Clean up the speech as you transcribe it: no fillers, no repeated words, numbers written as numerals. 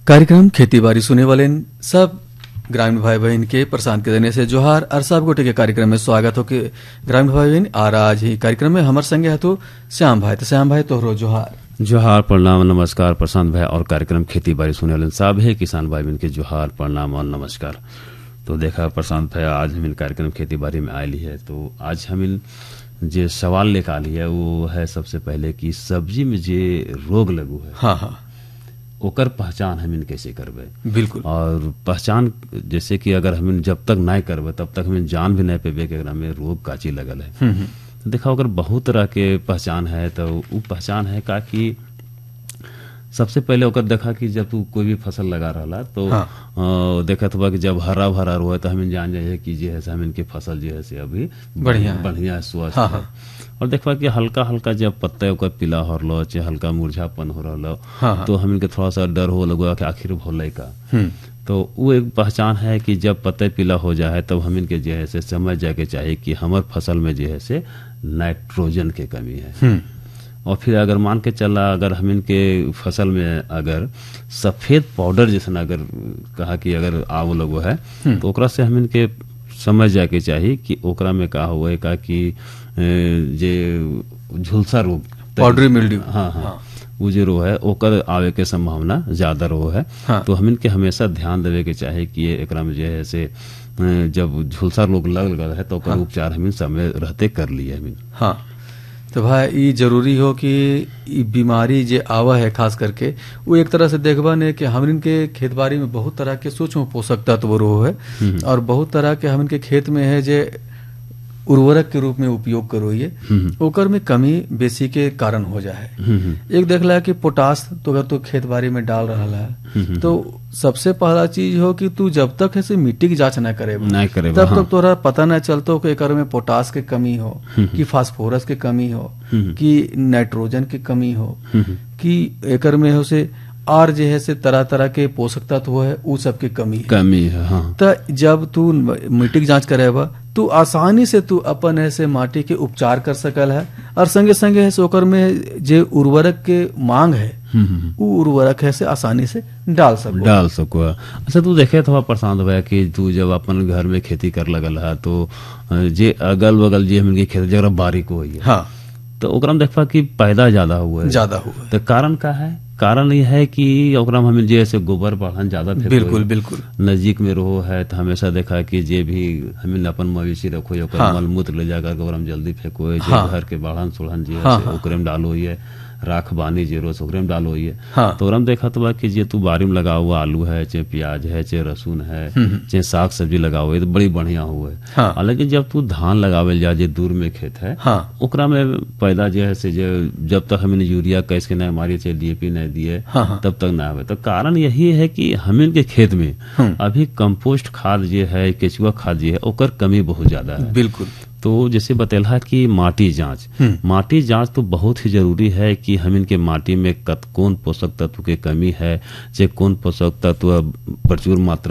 कार्यक्रम खेती बाड़ी सुने वाले सब ग्रामीण भाई बहन के प्रशांत के देने से जोहार और सब गोटे के कार्यक्रम में स्वागत हो के ग्रामीण भाई बहन और आज ही कार्यक्रम में हमारे संगे है तो श्याम भाई तोहरो जोहार जोहार प्रणाम नमस्कार प्रशांत भाई और कार्यक्रम खेती बाड़ी सुने वाले सब है किसान भाई बहन के जोहार प्रणाम और नमस्कार। तो देखा प्रशांत भाई आज हम कार्यक्रम खेती बाड़ी में आयली है तो आज हम जे सवाल लेकर आली है वो है सबसे पहले कि सब्जी में जे रोग लगू है हाँ ओकर पहचान हम कैसे करबे। बिल्कुल। और पहचान जैसे कि अगर हम जब तक नहीं करबे तब तक हम जान भी नहीं पेबे कि एकरा में रोग काची लगल है। तो देखा अगर बहुत तरह के पहचान है तो वो पहचान है का कि सबसे पहले ओकर देखा कि जब तू कोई भी फसल लगा रहा तो देखा तो कि जब हरा भरा रोए तो हम जान जाए कि जे है हम इनके फसल जो है से अभी बढ़िया स्वस्थ है। और देखा कि हल्का हल्का जब पत्ते ओकर पीला हो रहा चाहे हल्का मुरझापन हो रहा तो हम इनके थोड़ा सा डर हो लगा कि आखिर भोले का। तो वो एक पहचान है कि जब पत्ते पीला हो जाए तब हम इनके जो है से समझ जाके चाहिए कि हमार फसल में जो है से नाइट्रोजन के कमी है। और फिर अगर मान के चला अगर हम इनके फसल में अगर सफेद पाउडर जैसा अगर कहा कि अगर आव लगो है तो ओकरा से हम इनके समझ जाके चाहिए कि ओकरा में का हुआ है का कि जे झुलसा रोग पाउडरी मिल्ड्यू हाँ वो जो रोग है ओकर आवे के संभावना ज्यादा रोग है। तो हम इनके हमेशा ध्यान देवे के चाहे कि एकरा में जो है से जब झुलसा रोग लग है तो ओकर उपचार हम समय रहते कर लिए हम। हाँ तो भाई ये जरूरी हो कि बीमारी जे आवा है खास करके वो एक तरह से देखबा ने कि हम के खेत बाड़ी में बहुत तरह के सूक्ष्म पोषक तत्व रो है और बहुत तरह के हम के खेत में है जे उर्वरक के रूप में उपयोग करो ये ओकर में कमी बेसी के कारण हो जाए। एक देखला कि पोटास तो अगर तू खेत बाड़ी में डाल रहा है तो सबसे पहला चीज हो कि तू जब तक ऐसे मिट्टी की जांच न करे तब तक तोरा पता न चलता हो कि एकर में पोटास के कमी हो कि फास्फोरस के कमी हो कि नाइट्रोजन की कमी हो कि एकर में हो से और जो है से तरह तरह के पोषक तत्व है वो सब की कमी है। हाँ। तो जब तू मिट्टी की जांच करेबा तू आसानी से तू अपन ऐसे माटी के उपचार कर सकल है और संगे संगे है ओकर में जे उर्वरक के मांग है वो उर्वरक है से आसानी से डाल सको। अच्छा तू देखे थोड़ा प्रशांत भाई कि तू जब अपन घर में खेती कर लगल है तो जे अगल बगल जे हमन के खेत जरा बारीक हो हाँ तो ओकरा में देखा कि पैदा ज्यादा हुआ है तो कारण का है कारण यह है कि ओकरा में हमें जैसे गोबर बढ़न ज्यादा बिल्कुल नजदीक में रहो है तो हमेशा देखा कि जे भी हमें अपन मवेशी रखो ओकर मलमूत्र ले जाकर ओकरा में जल्दी फेंको घर के बढ़न सुढ़न जे ओकरे में डालो ये राख बानी जे रोज ओकरे में डालो ये तो ओकरा में देखा तो कि जे तू बारी में लगा हुआ आलू है चाहे प्याज है चाहे लहसुन है चाहे साग सब्जी लगा हुआ है तो बड़ी बढ़िया हुआ है। हालांकि जब तू धान लगावे जा जे दूर में खेत है ओकरा में पैदा जो है से जब तक हमें यूरिया कैसे नहीं मारी चाहे डीएपी नहीं दिए तब तक ना आवे। तो कारण यही है कि हम इनके खेत में अभी कंपोस्ट खाद जो है केचुआ खाद जो है ओकर कमी बहुत ज्यादा है। बिल्कुल। तो जैसे बतेला कि माटी जांच तो बहुत ही जरूरी है कि हम इनके माटी में कौन पोषक तत्व की कमी है चाहे कौन पोषक तत्व प्रचुर मात्रा